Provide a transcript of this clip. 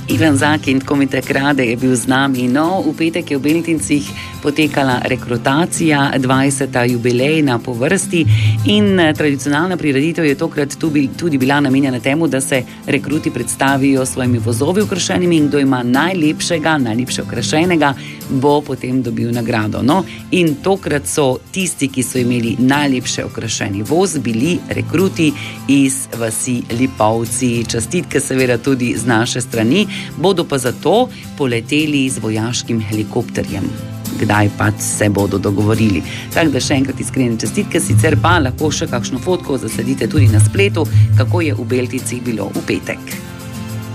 Ivan Zakin, komite Krade, je bil z nami. No, v petek je v Beltincih potekala rekrutacija, 20. jubilejna po vrsti in tradicionalna prireditev je tokrat tudi bila namenjena temu, da se rekruti predstavijo svojimi vozovi okrašenimi in kdo ima najlepše okrašenega, bo potem dobil nagrado. No, in tokrat so tisti, ki so imeli najlepše okrašeni voz, bili rekruti iz vasi Lipovci. Čestitke seveda tudi z naše strani, bodo pa zato poleteli z vojaškim helikopterjem. Kdaj pa se bodo dogovorili. Tako da še enkrat iskrene čestitke, sicer pa lahko še kakšno fotko zasledite tudi na spletu, kako je v Beltincih bilo v petek.